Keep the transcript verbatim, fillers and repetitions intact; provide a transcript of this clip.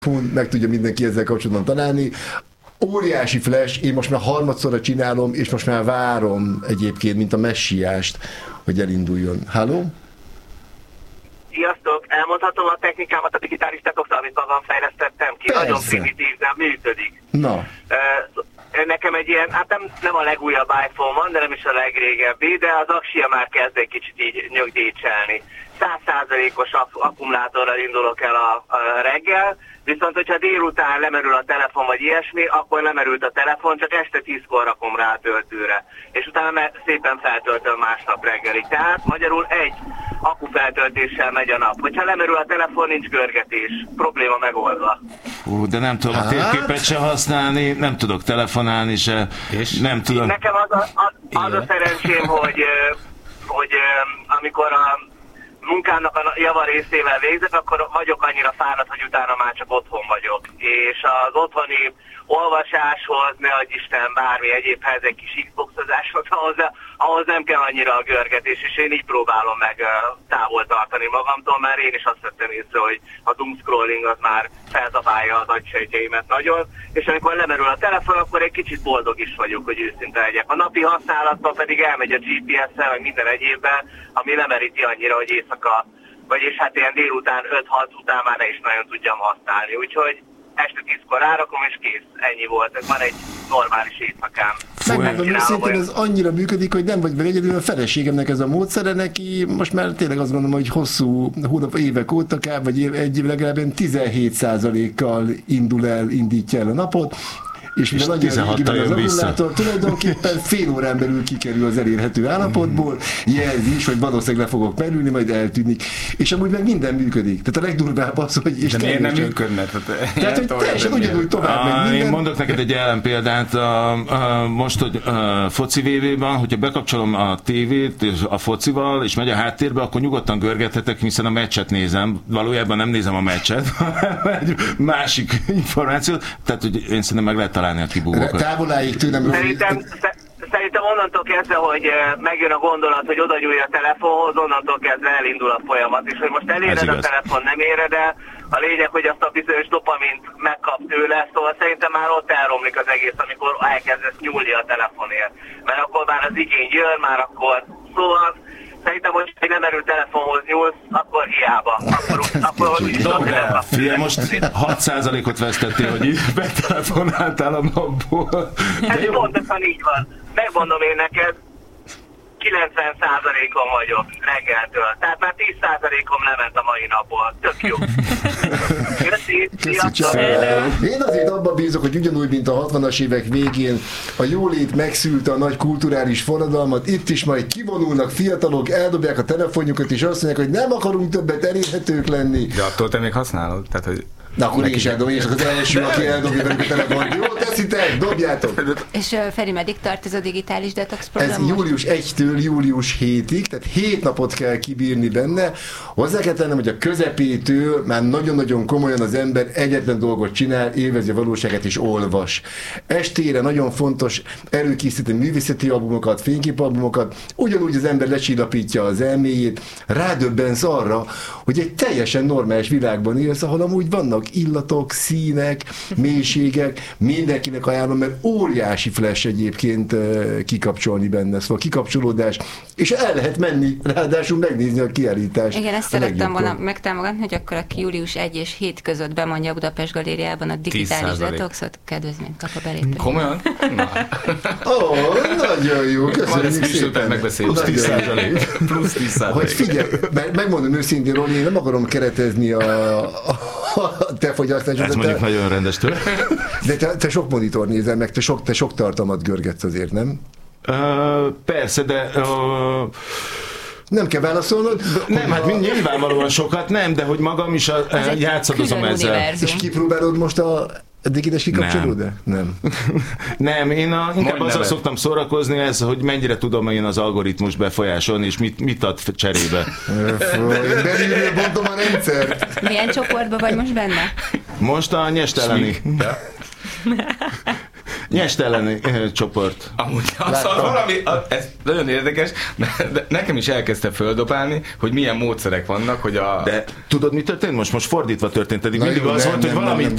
meg tudja mindenki ezzel kapcsolatban találni. Óriási flash, én most már harmadszorra csinálom, és most már várom egyébként, mint a messiást, hogy elinduljon. Halló? Sziasztok! Elmondhatom a technikámat a digitális detoxal, amit magam fejlesztettem ki. Persze. Nagyon primitív, nem működik. Na. Uh, nekem egy ilyen, hát nem, nem a legújabb iPhone van, de nem is a legrégebbi, de az aksia már kezd egy kicsit így nyögdécselni. száz százalékos akkumulátorral indulok el a, a reggel, viszont hogyha délután lemerül a telefon vagy ilyesmi, akkor lemerült a telefon, csak este tízkor rakom rá a töltőre. És utána szépen feltöltöm másnap reggelig. Tehát magyarul egy akkufeltöltéssel megy a nap. Hogyha lemerül a telefon, nincs görgetés. Probléma megoldva. Ú, de nem tudom a térképet se használni, nem tudok telefonálni se, és nem tudom. Nekem az a, az, az a szerencsém, hogy, hogy amikor a munkának a javarészével végzek, akkor vagyok annyira fáradt, hogy utána már csak otthon vagyok. És az otthoni olvasáshoz, ne adj Isten, bármi egyébhez, egy kis Xboxozáshoz, ahhoz, ahhoz nem kell annyira a görgetés, és én így próbálom meg távol tartani magamtól, mert én is azt vettem észre, hogy a doom scrolling az már felzabálja az agysejtjeimet nagyon, és amikor lemerül a telefon, akkor egy kicsit boldog is vagyok, hogy őszinte legyek. A napi használatban pedig elmegy a gé pé es-szel, meg minden egyébben, ami lemeríti annyira, hogy éjszaka, vagyis hát ilyen délután öt-hat után már ne is nagyon tudjam használni, úgyhogy este tízkor rárakom, és kész. Ennyi volt. Ez már egy normális éjszakám. Megmondom őszintén, ez annyira működik, hogy nem vagy meg egyedül, a feleségemnek ez a módszere, neki most már tényleg azt gondolom, hogy hosszú hónap, évek óta, vagy év, egy év legalább tizenhét százalékkal indul el, indítja el a napot, és mivel annyira régi az akkumulátor, tulajdonképpen fél órán belül kikerül az elérhető állapotból, jelzi is, hogy valószínűleg le fogok merülni, majd eltűnik. És amúgy meg minden működik. Tehát a legdurvább az, hogy... És de miért nem működne? Tehát, tehát hogy teljesen ugyanúgy tovább megy minden. Én mondok neked egy ellenpéldát. A, a, most, hogy a foci vé vé-ban, hogyha bekapcsolom a tévét a focival, és megy a háttérbe, akkor nyugodtan görgethetek, hiszen a meccset nézem. Valójában nem nézem a meccset, egy másik információt. Tehát, hogy én szerintem meg lehet találni a kibúvókat. Távoláig tőlem... Szerintem, szerintem onnantól kezdve, hogy megjön a gondolat, hogy oda nyúlj a telefonhoz, onnantól kezdve elindul a folyamat. És hogy most eléred a telefon, nem éred el, a lényeg, hogy azt a bizonyos dopamint megkap tőle, szóval szerintem már ott elromlik az egész, amikor elkezdesz nyúlni a telefonért. Mert akkor már az igény jön, már akkor szóval szerintem, hogy egy nem erő telefonhoz nyúlsz, akkor hiába. Akkor, akkor úgyis a telefon. Figyelj, most hat százalékot vesztettél, hogy így betelefonáltál a napból. Ez pontosan így van. Megmondom én neked, kilencven százalékon vagyok reggeltől. Tehát már tíz százalékom lement a mai napból. Tök jó. Köszi, sziasztok! Én azért abban bízok, hogy ugyanúgy, mint a hatvanas évek végén a jólét megszülte a nagy kulturális forradalmat, itt is majd kivonulnak fiatalok, eldobják a telefonjukat, és azt mondják, hogy nem akarunk többet elérhetők lenni. De attól te még használod? Tehát, hogy na akkor én is eldobom, és az első, aki eldobja velük a telefont. Jó, teszitek, dobjátok! És uh, Feri, meddig tart ez a digitális detox program? Ez július elsejétől július hétig, tehát hét napot kell kibírni benne. Hozzá kell tennem, hogy a közepétől már nagyon-nagyon komolyan az ember egyetlen dolgot csinál, élvezi a valóságát és olvas. Estére nagyon fontos előkészíteni művészeti albumokat, fényképalbumokat, ugyanúgy az ember lecsillapítja az elméjét, rádöbbensz arra, hogy egy teljesen normális világban élsz, ahol amúgy vannak illatok, színek, mélységek, mindenkinek ajánlom, mert óriási flash egyébként kikapcsolni benne, szóval kikapcsolódás, és el lehet menni, ráadásul megnézni a kiállítást. Igen, ezt szerettem volna megtámogatni, hogy akkor aki július egy és hét között bemondja a Budapest Galériában a digitális detoxot, kedvezményt kap a belépő. Komolyan? Ó, oh, nagyon jó, köszönjük szépen. Megbeszéljük. Plusz tíz százalék. Plusz tíz százalék. Hogy figyelj, megmondom őszintén, Roli, én nem akarom keretezni a, a te fogyasztásodat. Ez mondjuk te, nagyon rendes tőle. De te, te sok monitor nézel meg, te sok, te sok tartalmat görgetsz azért, nem? Uh, persze, de... Uh... Nem kell válaszolnod? Nem, hát a... nyilvánvalóan sokat, nem, de hogy magam is a, játszadozom ezzel. Univerzum. És kipróbálod most a digitális kikapcsolódás? Nem. Nem. Nem, én a, inkább Mondj azzal szoktam szórakozni, ez, hogy mennyire tudom én az algoritmus befolyásolni, és mit, mit ad cserébe. Belülről bontom a rendszert. Milyen csoportban vagy most benne? Most a nyest elleni. Nyest elleni eh, csoport. Amúgy az, az valami, az, ez nagyon érdekes, de nekem is elkezdte földobálni, hogy milyen módszerek vannak, hogy a... De tudod, mi történt most? Most fordítva történt, eddig Na mindig jó, az nem, volt, hogy nem, valami nem,